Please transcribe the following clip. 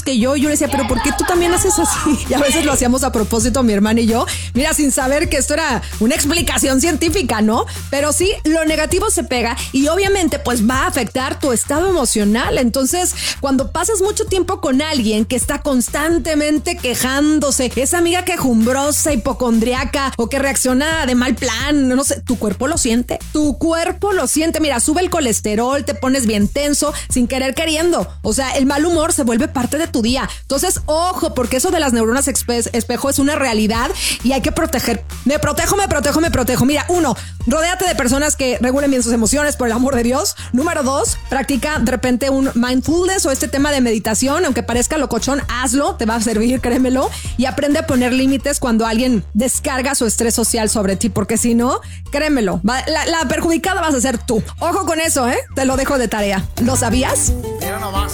cosas que yo le decía, pero ¿por qué tú también haces así? Y a veces lo hacíamos a propósito mi hermana y yo, mira, sin saber que esto era una explicación científica, ¿no? Pero sí, lo negativo se pega y obviamente pues va a afectar tu estado emocional. Entonces, cuando pasas mucho tiempo con alguien que está constantemente quejándose, esa amiga quejumbrosa, hipocondriaca o que reacciona de mal plan, no sé, tu cuerpo lo siente. Tu cuerpo lo siente. Mira, sube el colesterol, te pones bien tenso, sin querer queriendo. O sea, el mal humor se vuelve parte de tu día. Entonces, ojo, porque eso de las neuronas espejo es una realidad y hay que proteger. Me protejo. Mira, 1, rodéate de personas que regulen bien sus emociones, por el amor de Dios. Número 2, practica de repente un mindfulness o este tema de meditación, aunque parezca locochón, hazlo, te va a servir, créemelo, y aprende a poner límites cuando alguien descarga su estrés social sobre ti, porque si no, créemelo, la perjudicada vas a ser tú. Ojo con eso, te lo dejo de tarea. ¿Lo sabías?